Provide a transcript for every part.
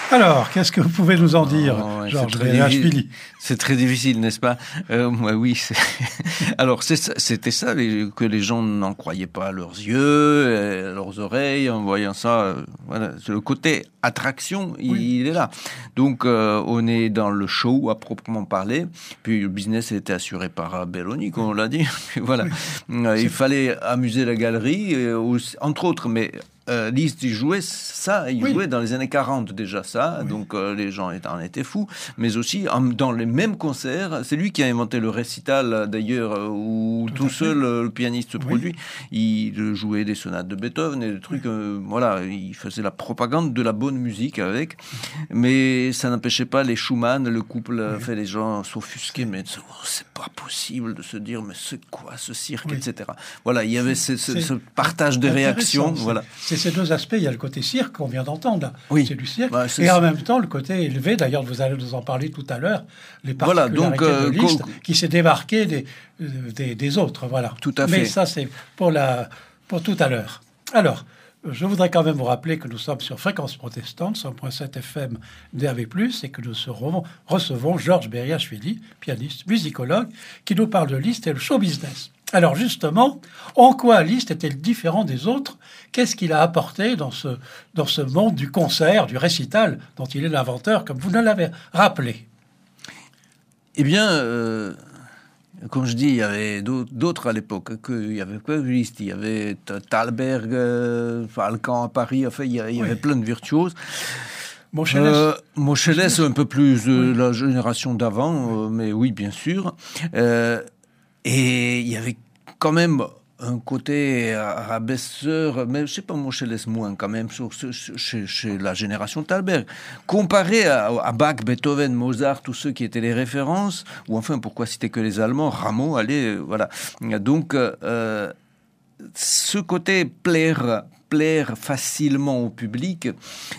Alors, qu'est-ce que vous pouvez nous en dire, Georges Beriashvili? C'est très difficile, n'est-ce pas? Oui. Alors, c'était ça que les gens n'en croyaient pas à leurs yeux, à leurs oreilles, en voyant ça. Voilà, le côté attraction, il est là. Donc, on est dans le show à proprement parler. Puis, le business était assuré par Belloni, comme on l'a dit. Voilà. Il fallait amuser la galerie, entre autres, mais... Liszt, il jouait dans les années 40 déjà ça, donc les gens en étaient fous, mais aussi dans les mêmes concerts, c'est lui qui a inventé le récital d'ailleurs, où tout seul le pianiste se produit, il jouait des sonates de Beethoven et des trucs, il faisait la propagande de la bonne musique avec, mais ça n'empêchait pas les Schumann, le couple, fait les gens s'offusquaient, mais c'est pas possible de se dire, mais c'est quoi ce cirque, etc. Voilà, il y avait ce partage des réactions, voilà. C'est ces deux aspects, il y a le côté cirque qu'on vient d'entendre, là. C'est du cirque, et en même temps le côté élevé, d'ailleurs vous allez nous en parler tout à l'heure, les particularités de Liszt, qui s'est démarqué des autres, voilà. Tout à fait. Mais ça c'est pour tout à l'heure. Alors, je voudrais quand même vous rappeler que nous sommes sur Fréquence Protestante, 100.7 FM DAB+, et que nous recevons Georges Beriashvili, pianiste, musicologue, qui nous parle de Liszt et le show business. Alors justement, en quoi Liszt est-il différent des autres? Qu'est-ce qu'il a apporté dans ce monde du concert, du récital, dont il est l'inventeur, comme vous nous l'avez rappelé? Eh bien, comme je dis, il y avait d'autres à l'époque. Il y avait pas Liszt, il y avait Thalberg, Alcan à Paris. Enfin, il y avait plein de virtuoses. Moscheles, un peu plus de la génération d'avant, mais oui, bien sûr. Et il y avait quand même un côté rabaisseur, mais je sais pas, Moscheles moins quand même, chez la génération Thalberg. Comparé à Bach, Beethoven, Mozart, tous ceux qui étaient les références, ou enfin, pourquoi citer que les Allemands, Rameau, allez, voilà. Donc, ce côté plaire facilement au public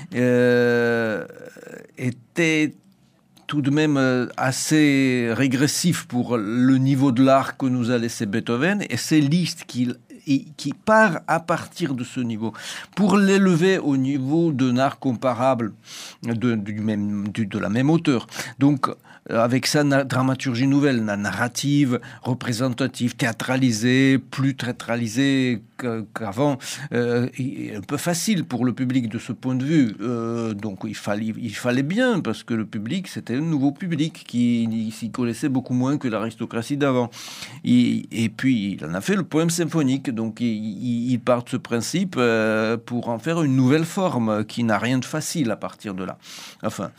était tout de même assez régressif pour le niveau de l'art que nous a laissé Beethoven, et c'est Liszt qui part à partir de ce niveau pour l'élever au niveau d'un art comparable de la même hauteur. Donc avec sa dramaturgie nouvelle, la narrative, représentative, théâtralisée, plus théâtralisée qu'avant, un peu facile pour le public de ce point de vue. Donc il fallait bien, parce que le public, c'était un nouveau public qui s'y connaissait beaucoup moins que l'aristocratie d'avant. Et puis il en a fait le poème symphonique, donc il part de ce principe pour en faire une nouvelle forme qui n'a rien de facile à partir de là. Enfin...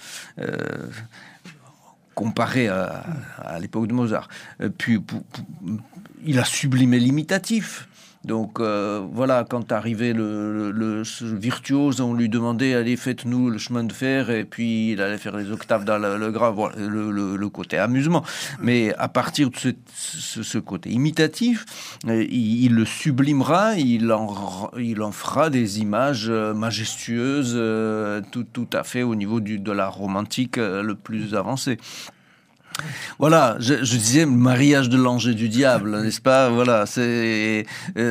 comparé à l'époque de Mozart. Puis, il a sublimé l'imitatif. Donc, voilà, quand arrivait ce virtuose, on lui demandait, allez, faites-nous le chemin de fer, et puis il allait faire les octaves dans le grave, voilà, le côté amusement. Mais à partir de ce côté imitatif, il le sublimera, il en fera des images majestueuses, tout à fait au niveau de l'art romantique le plus avancé. Voilà, je disais le mariage de l'ange et du diable, n'est-ce pas? Voilà, c'est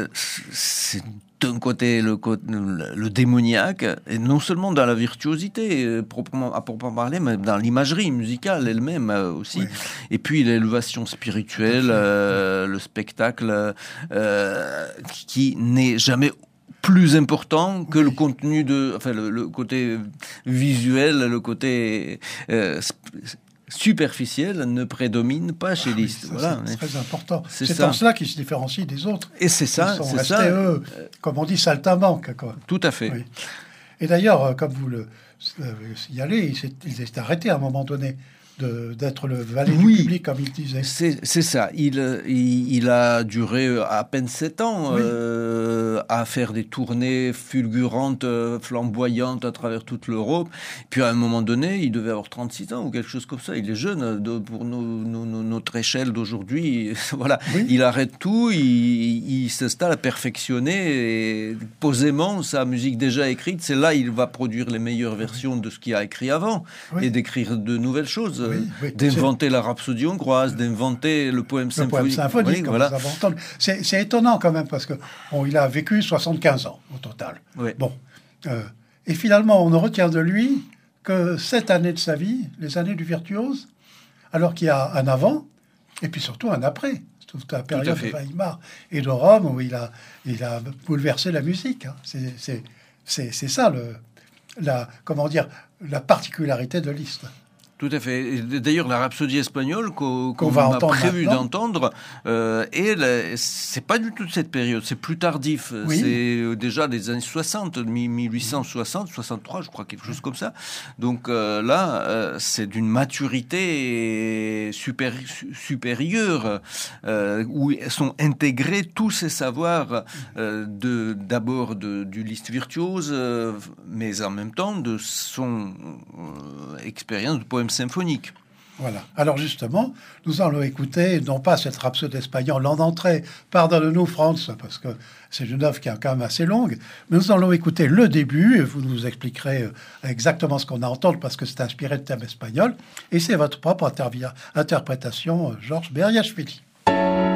d'un côté le démoniaque, et non seulement dans la virtuosité à proprement parler, mais dans l'imagerie musicale elle-même aussi. Oui. Et puis l'élévation spirituelle, le spectacle qui n'est jamais plus important que le contenu le côté visuel, le côté superficiel ne prédomine pas chez Liszt. Voilà, c'est très important. C'est en cela qu'il se différencie des autres. Et c'est ça. Ils sont restés, eux, comme on dit, saltimbanques, quoi. Tout à fait. Oui. Et d'ailleurs, comme vous le signalez, ils étaient arrêtés à un moment donné d'être le valet du public, comme il disait. C'est ça. Il a duré à peine 7 ans à faire des tournées fulgurantes, flamboyantes à travers toute l'Europe. Puis à un moment donné, il devait avoir 36 ans ou quelque chose comme ça. Il est jeune pour notre échelle d'aujourd'hui. Voilà. Oui. Il arrête tout, il s'installe à perfectionner posément sa musique déjà écrite. C'est là il va produire les meilleures versions de ce qu'il a écrit avant et d'écrire de nouvelles choses. D'inventer la rhapsodie hongroise, d'inventer le poème symphonique. Voilà. C'est étonnant quand même, parce qu'il a vécu 75 ans au total. Oui. Bon. Et finalement, on ne retient de lui que cette année de sa vie, les années du virtuose, alors qu'il y a un avant, et puis surtout un après, toute la période de Weimar et de Rome, où il a bouleversé la musique. Hein. C'est ça, comment dire, la particularité de Liszt. Tout à fait. Et d'ailleurs, la Rhapsodie espagnole qu'on va a prévu d'entendre, c'est pas du tout de cette période, c'est plus tardif. Oui. C'est déjà des années 60, 1860, 63, je crois, quelque chose comme ça. Donc là, c'est d'une maturité supérieure, où sont intégrés tous ces savoirs, d'abord du Liszt virtuose, mais en même temps de son expérience de poème symphonique. Voilà. Alors justement, nous allons écouter, non pas cette rhapsodie espagnole en entrée, pardonne-nous France, parce que c'est une œuvre qui est quand même assez longue, mais nous allons écouter le début, et vous nous expliquerez exactement ce qu'on a entendu, parce que c'est inspiré de thème espagnol, et c'est votre propre interprétation, Georges Beriashvili.